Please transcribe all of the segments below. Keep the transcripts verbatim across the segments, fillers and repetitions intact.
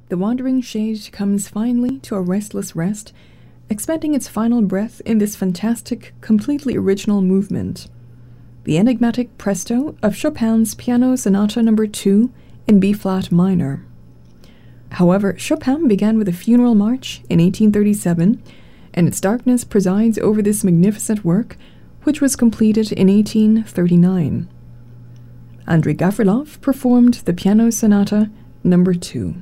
the wandering shade comes finally to a restless rest, expending its final breath in this fantastic, completely original movement. The enigmatic presto of Chopin's Piano Sonata number two in B-flat minor. However, Chopin began with a funeral march in eighteen thirty-seven, and its darkness presides over this magnificent work, which was completed in eighteen thirty-nine. Andrei Gavrilov performed the Piano Sonata number two.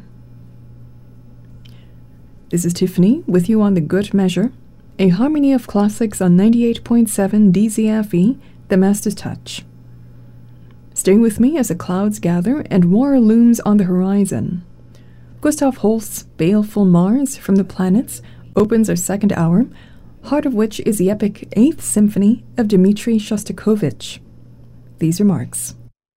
This is Tiffany with you on The Good Measure, a harmony of classics on ninety-eight point seven D Z F E, The Master's Touch. Stay with me as the clouds gather and war looms on the horizon. Gustav Holst's Baleful Mars from the Planets opens our second hour, heart of which is the epic Eighth Symphony of Dmitri Shostakovich. These remarks.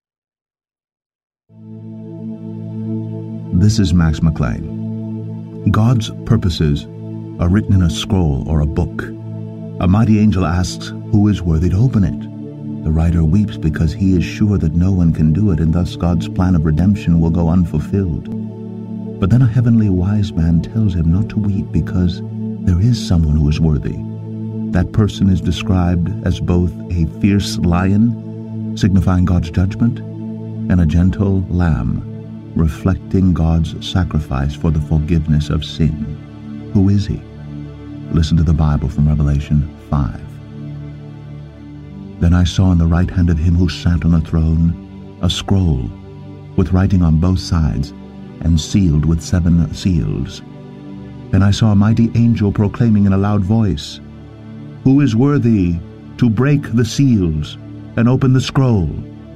This is Max McLean. God's purposes are written in a scroll or a book. A mighty angel asks, who is worthy to open it? The writer weeps because he is sure that no one can do it, and thus God's plan of redemption will go unfulfilled. But then a heavenly wise man tells him not to weep because there is someone who is worthy. That person is described as both a fierce lion, signifying God's judgment, and a gentle lamb, reflecting God's sacrifice for the forgiveness of sin. Who is he? Listen to the Bible from Revelation five. Then I saw in the right hand of him who sat on the throne a scroll with writing on both sides and sealed with seven seals. Then I saw a mighty angel proclaiming in a loud voice, who is worthy to break the seals and open the scroll?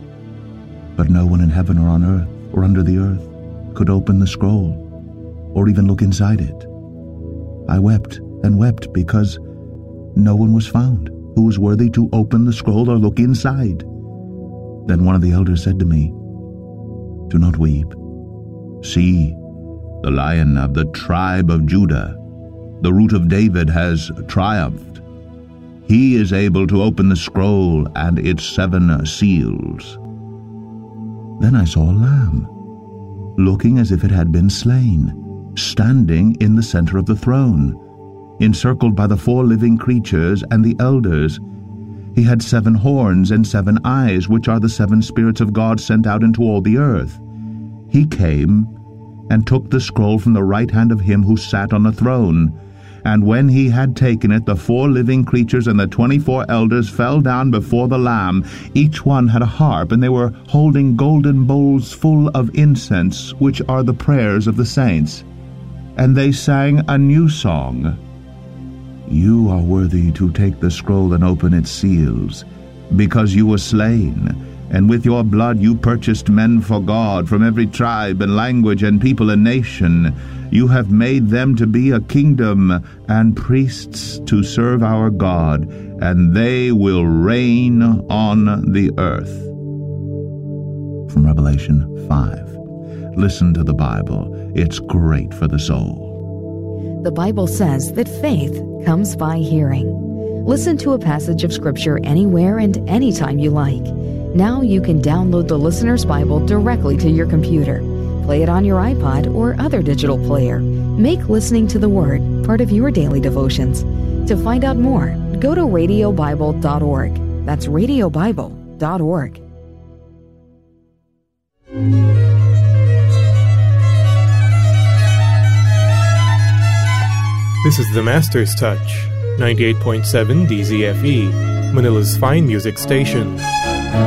But no one in heaven or on earth or under the earth could open the scroll or even look inside it. I wept and wept because no one was found who was worthy to open the scroll or look inside. Then one of the elders said to me, do not weep. See, the Lion of the tribe of Judah, the Root of David, has triumphed. He is able to open the scroll and its seven seals. Then I saw a lamb, looking as if it had been slain, standing in the center of the throne, encircled by the four living creatures and the elders. He had seven horns and seven eyes, which are the seven spirits of God sent out into all the earth. He came and took the scroll from the right hand of him who sat on the throne. And when he had taken it, the four living creatures and the twenty-four elders fell down before the Lamb. Each one had a harp, and they were holding golden bowls full of incense, which are the prayers of the saints. And they sang a new song. You are worthy to take the scroll and open its seals, because you were slain, and with your blood you purchased men for God from every tribe and language and people and nation. You have made them to be a kingdom and priests to serve our God, and they will reign on the earth. From Revelation five. Listen to the Bible. It's great for the soul. The Bible says that faith comes by hearing. Listen to a passage of Scripture anywhere and anytime you like. Now you can download the Listener's Bible directly to your computer. Play it on your iPod or other digital player. Make listening to the Word part of your daily devotions. To find out more, go to radio bible dot org. That's radio bible dot org. This is The Master's Touch, ninety-eight point seven D Z F E, Manila's fine music station.